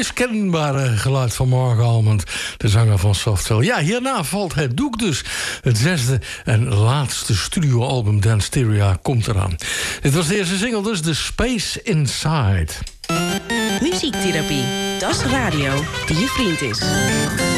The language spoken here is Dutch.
Onmiskenbare geluid van Mark Almond, de zanger van Soft Cell. Ja, hierna valt het doek dus. Het 6e en laatste studioalbum Danceteria komt eraan. Dit was de eerste single dus, The Space Inside. Muziektherapie, dat is radio die je vriend is.